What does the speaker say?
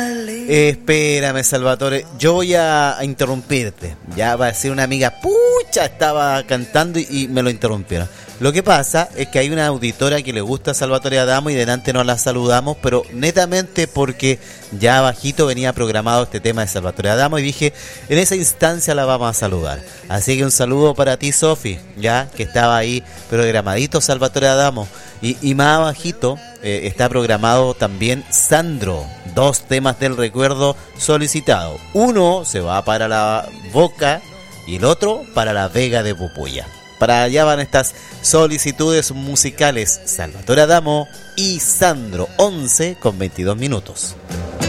Espérame, Salvatore, yo voy a interrumpirte. Ya va a decir una amiga, pucha, estaba cantando y me lo interrumpieron. Lo que pasa es que hay una auditora que le gusta a Salvatore Adamo y delante no la saludamos, pero netamente porque ya bajito venía programado este tema de Salvatore Adamo y dije, en esa instancia la vamos a saludar. Así que un saludo para ti, Sofi, ya que estaba ahí programadito Salvatore Adamo. Y más abajito está programado también Sandro, 2 temas del recuerdo solicitado. Uno se va para la Boca y el otro para la Vega de Pupuya. Para allá van estas solicitudes musicales, Salvatore Adamo y Sandro, 11 con 22 minutos.